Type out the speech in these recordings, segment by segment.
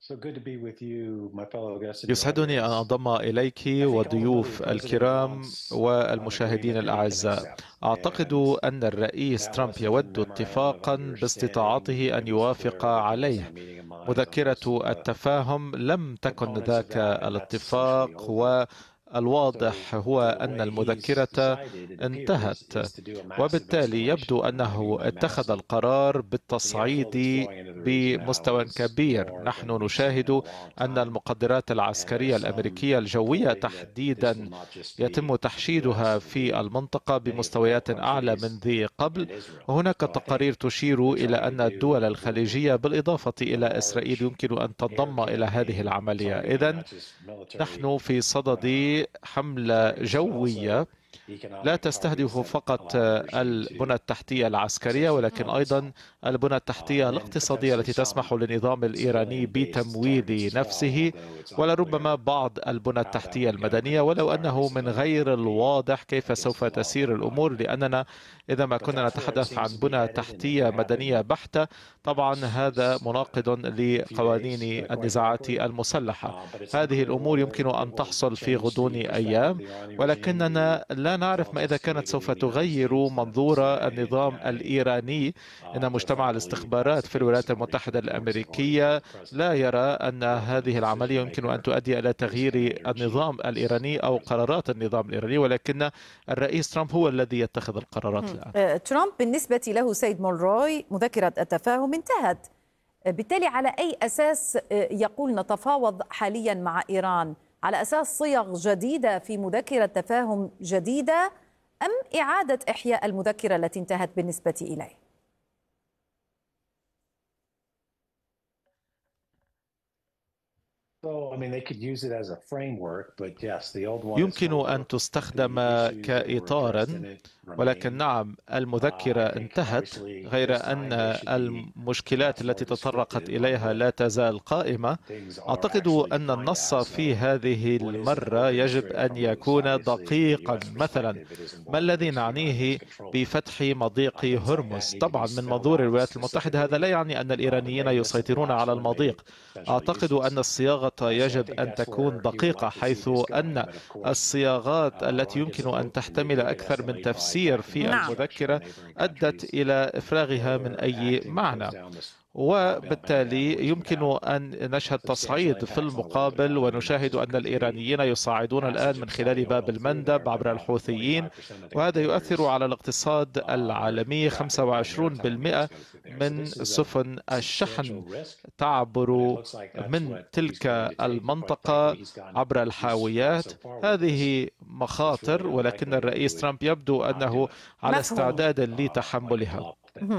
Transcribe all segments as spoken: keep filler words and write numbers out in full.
يسعدني أن أنضم إليك والضيوف الكرام والمشاهدين الأعزاء. أعتقد أن الرئيس ترامب يود اتفاقا باستطاعته أن يوافق عليه. مذكرة التفاهم لم تكن ذاك الاتفاق، والواضح هو أن المذكرة انتهت، وبالتالي يبدو أنه اتخذ القرار بالتصعيد بمستوى كبير. نحن نشاهد أن المقدرات العسكرية الأمريكية الجوية تحديدا يتم تحشيدها في المنطقة بمستويات أعلى من ذي قبل، وهناك تقارير تشير إلى أن الدول الخليجية بالإضافة إلى إسرائيل يمكن أن تنضم إلى هذه العملية. إذن نحن في صدد حملة جوية لا تستهدف فقط البنى التحتية العسكرية، ولكن أيضا البنى التحتية الاقتصادية التي تسمح للنظام الإيراني بتمويل نفسه، ولربما بعض البنى التحتية المدنية، ولو أنه من غير الواضح كيف سوف تسير الأمور، لأننا إذا ما كنا نتحدث عن بنى تحتية مدنية بحتة طبعا هذا مناقض لقوانين النزاعات المسلحة. هذه الأمور يمكن أن تحصل في غضون أيام، ولكننا لا نعرف ما إذا كانت سوف تغير منظور النظام الإيراني. إن مجتمع الاستخبارات في الولايات المتحدة الأمريكية لا يرى أن هذه العملية يمكن أن تؤدي إلى تغيير النظام الإيراني أو قرارات النظام الإيراني، ولكن الرئيس ترامب هو الذي يتخذ القرارات الآن. ترامب بالنسبة له سيد مولروي مذكرة التفاهم انتهت، بالتالي على أي أساس يقول نتفاوض حاليا مع إيران؟ على أساس صيغ جديدة في مذكرة تفاهم جديدة أم إعادة إحياء المذكرة التي انتهت بالنسبة إليه؟ يمكن أن تستخدم كإطار، ولكن نعم المذكرة انتهت، غير أن المشكلات التي تطرقت إليها لا تزال قائمة. أعتقد أن النص في هذه المرة يجب أن يكون دقيقا. مثلا ما الذي نعنيه بفتح مضيق هرمز؟ طبعا من منظور الولايات المتحدة هذا لا يعني أن الإيرانيين يسيطرون على المضيق. أعتقد أن الصياغة يجب أن تكون دقيقة، حيث أن الصياغات التي يمكن أن تحتمل أكثر من تفسير في المذكرة أدت إلى إفراغها من أي معنى، وبالتالي يمكن أن نشهد تصعيد في المقابل، ونشاهد أن الإيرانيين يصعدون الآن من خلال باب المندب عبر الحوثيين، وهذا يؤثر على الاقتصاد العالمي. خمسة وعشرين بالمئة من سفن الشحن تعبر من تلك المنطقة عبر الحاويات. هذه مخاطر، ولكن الرئيس ترامب يبدو أنه على استعداد لتحملها.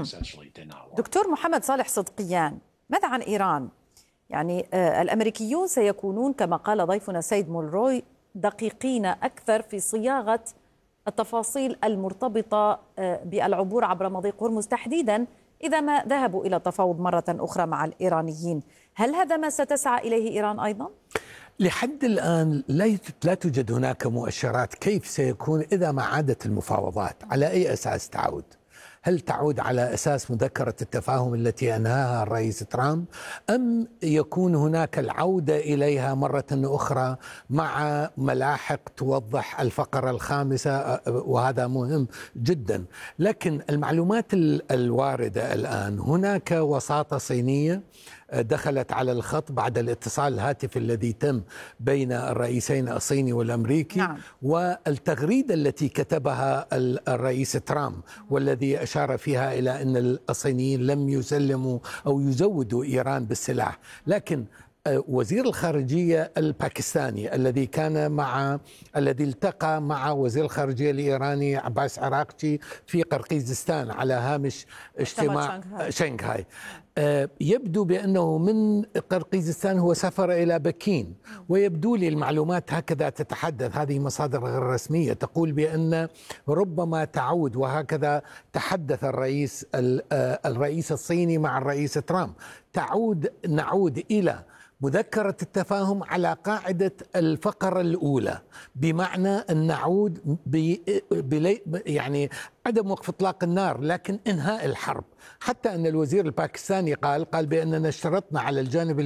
دكتور محمد صالح صدقيان، ماذا عن إيران؟ يعني آه الأمريكيون سيكونون كما قال ضيفنا سيد مولروي دقيقين أكثر في صياغة التفاصيل المرتبطة آه بالعبور عبر مضيق هرمز تحديدا إذا ما ذهبوا إلى التفاوض مرة أخرى مع الإيرانيين. هل هذا ما ستسعى إليه إيران أيضا؟ لحد الآن لا توجد هناك مؤشرات كيف سيكون إذا ما عادت المفاوضات. على أي أساس تعود؟ هل تعود على أساس مذكرة التفاهم التي أنهاها الرئيس ترامب، أم يكون هناك العودة إليها مرة أخرى مع ملاحق توضح الفقرة الخامسة؟ وهذا مهم جدا. لكن المعلومات الواردة الآن هناك وساطة صينية دخلت على الخط بعد الاتصال الهاتفي الذي تم بين الرئيسين الصيني والأمريكي. نعم. والتغريدة التي كتبها الرئيس ترامب والذي أشار فيها إلى أن الصينيين لم يسلموا أو يزودوا إيران بالسلاح. لكن وزير الخارجية الباكستاني الذي كان مع الذي التقى مع وزير الخارجية الإيراني عباس عراقچي في قرقيزستان على هامش اجتماع شنغهاي، يبدو بأنه من قرقيزستان هو سافر إلى بكين، ويبدو لي المعلومات هكذا تتحدث، هذه مصادر غير رسمية تقول بأن ربما تعود، وهكذا تحدث الرئيس الرئيس الصيني مع الرئيس ترامب، تعود نعود إلى مذكرة التفاهم على قاعدة الفقرة الأولى، بمعنى أن نعود ب يعني عدم وقف إطلاق النار لكن إنهاء الحرب. حتى أن الوزير الباكستاني قال قال بأننا اشترطنا على الجانب